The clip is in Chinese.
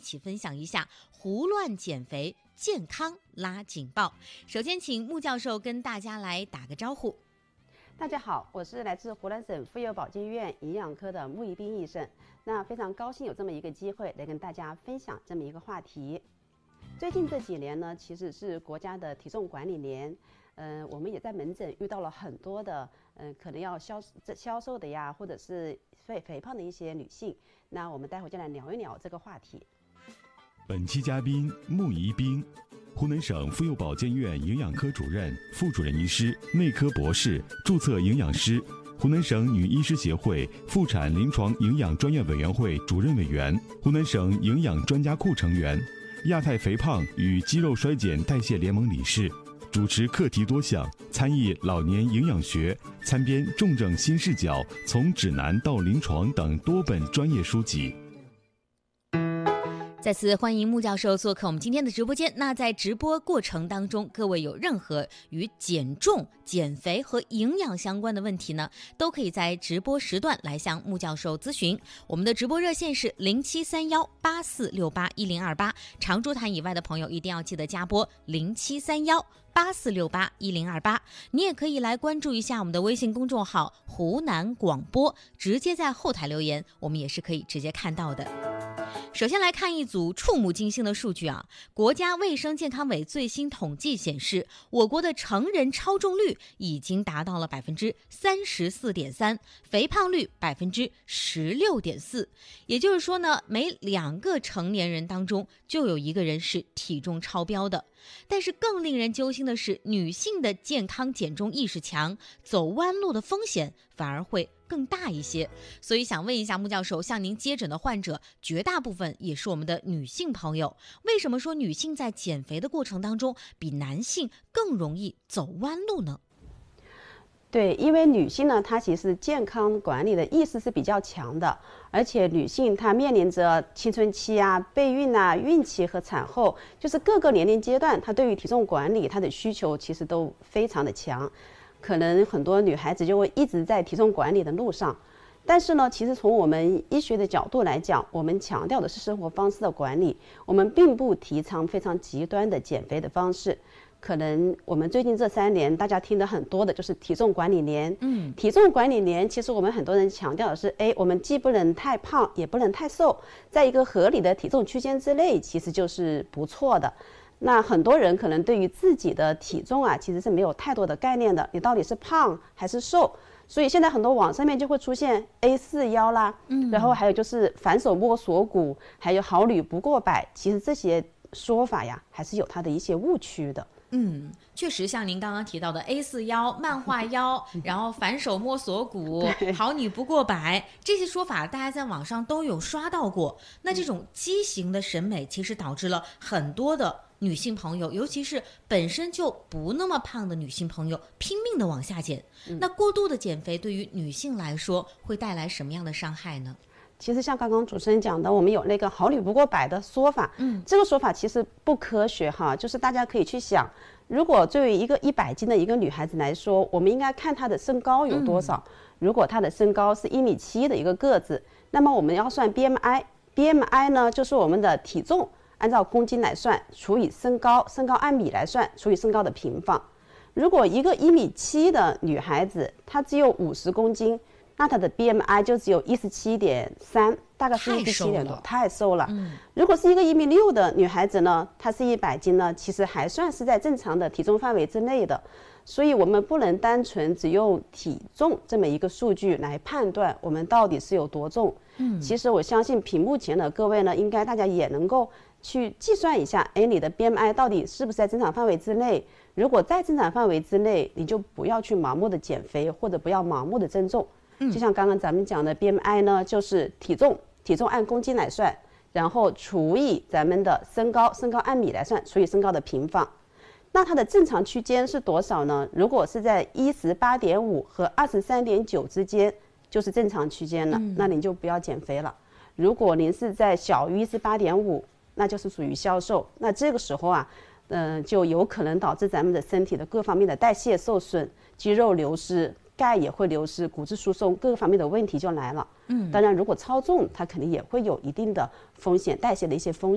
起分享一下胡乱减肥，健康拉警报。首先请穆教授跟大家来打个招呼。 大家好，我是来自湖南省妇幼保健院营养科的穆一斌医生。那非常高兴有这么一个机会来跟大家分享这么一个话题。最近这几年呢，其实是国家的体重管理年，我们也在门诊遇到了很多的，可能要消瘦的呀，或者是肥胖的一些女性。那我们待会就来聊一聊这个话题。 本期嘉宾穆宜宾，湖南省妇幼保健院营养科主任、副主任医师、内科博士、注册营养师，湖南省女医师协会妇产临床营养专业委员会主任委员，湖南省营养专家库成员，亚太肥胖与肌肉衰减代谢联盟理事，主持课题多项，参议老年营养学，参编重症新视角从指南到临床等多本专业书籍。 再次欢迎穆教授做客我们今天的直播间。那在直播过程当中，各位有任何与减重、减肥和营养相关的问题呢，都可以在直播时段来向穆教授咨询。我们的直播热线是073184681028，常驻台以外的朋友一定要记得加拨073184681028。你也可以来关注一下我们的微信公众号湖南广播，直接在后台留言，我们也是可以直接看到的。首先来看一组触目惊心的数据啊！国家卫生健康委最新统计显示，我国的成人超重率已经达到了34.3%，肥胖率16.4%。也就是说呢，每2个成年人当中就有1个人是体重超标的。但是更令人揪心的是，女性的健康减重意识强，走弯路的风险反而会更大一些。所以想问一下穆教授，向您接诊的患者绝大部分也是我们的女性朋友，为什么说女性在减肥的过程当中比男性更容易走弯路呢？ 对，因为女性呢，她其实健康管理的意识是比较强的，而且女性她面临着青春期啊、备孕啊、孕期和产后，就是各个年龄阶段，她对于体重管理她的需求其实都非常的强，可能很多女孩子就会一直在体重管理的路上。但是呢，其实从我们医学的角度来讲，我们强调的是生活方式的管理，我们并不提倡非常极端的减肥的方式。可能我们最近这3年大家听得很多的就是体重管理年。体重管理年其实我们很多人强调的是，我们既不能太胖也不能太瘦，在一个合理的体重区间之内其实就是不错的。那很多人可能对于自己的体重啊其实是没有太多的概念的，你到底是胖还是瘦。所以现在很多网上面就会出现 A4 腰啦，然后还有就是反手摸锁骨，还有好女不过百，其实这些说法呀还是有它的一些误区的。 确实像您刚刚提到的 A4 腰、漫画腰，然后反手摸锁骨、好女不过百，这些说法大家在网上都有刷到过。那这种畸形的审美其实导致了很多的女性朋友，尤其是本身就不那么胖的女性朋友拼命的往下减。那过度的减肥对于女性来说会带来什么样的伤害呢？ 其实像刚刚主持人讲的，我们有那个好女不过百的说法，这个说法其实不科学哈，就是大家可以去想，如果作为一个100斤的一个女孩子来说，我们应该看她的身高有多少。如果她的身高是1.7米的一个个子，那么我们要算 BMI 呢就是我们的体重按照公斤来算，除以身高按米来算，除以身高的平方。如果一个1.7米的女孩子她只有50公斤，那她的 BMI 就只有17.3，大概是17点多，太瘦了。如果是一个1.6米的女孩子呢，她是100斤呢，其实还算是在正常的体重范围之内的。所以我们不能单纯只用体重这么一个数据来判断我们到底是有多重。其实我相信屏幕前的各位呢，应该大家也能够去计算一下，你的 BMI 到底是不是在正常范围之内。如果在正常范围之内，你就不要去盲目的减肥，或者不要盲目的增重。就像刚刚咱们讲的 BMI 呢，就是体重按公斤来算，然后除以咱们的身高按米来算，除以身高的平方。那它的正常区间是多少呢？如果是在18.5和23.9之间，就是正常区间了，那您就不要减肥了。如果您是在小于18.5，那就是属于消瘦。那这个时候啊，就有可能导致咱们的身体的各方面的代谢受损，肌肉流失，钙也会流失，骨质疏松各个方面的问题就来了。当然如果超重，它肯定也会有一定的风险，代谢的一些风险。